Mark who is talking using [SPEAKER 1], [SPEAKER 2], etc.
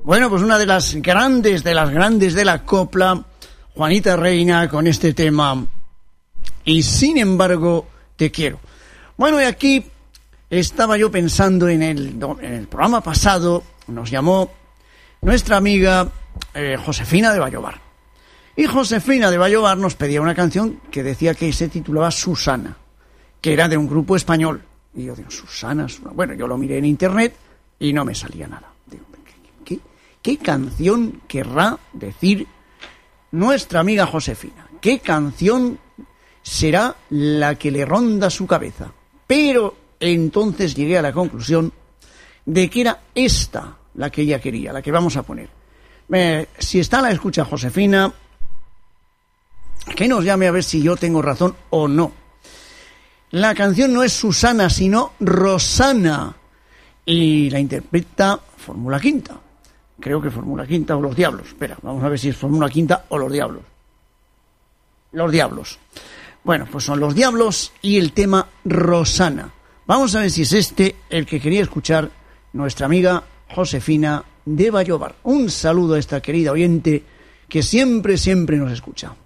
[SPEAKER 1] Bueno, pues una de las grandes de la copla, Juanita Reina, con este tema, y sin embargo te quiero. Bueno, y aquí estaba yo pensando en el programa pasado, nos llamó nuestra amiga Josefina de Vallobar. Y Josefina de Vallobar nos pedía una canción que decía que se titulaba Susana, que era de un grupo español. Y yo digo, Susana. Bueno, yo lo miré en internet y no me salía nada. Digo, ¿qué canción querrá decir nuestra amiga Josefina? ¿Qué canción será la que le ronda su cabeza? Pero entonces llegué a la conclusión de que era esta la que ella quería, la que vamos a poner. Si está a la escucha Josefina, que nos llame a ver si yo tengo razón o no. La canción no es Susana, sino Rosana, y la interpreta Fórmula Quinta. Creo que Fórmula Quinta o Los Diablos. Espera, vamos a ver si es Fórmula Quinta o Los Diablos. Los Diablos. Bueno, pues son Los Diablos y el tema Rosana. Vamos a ver si es este el que quería escuchar nuestra amiga Josefina de Vallobar. Un saludo a esta querida oyente que siempre nos escucha.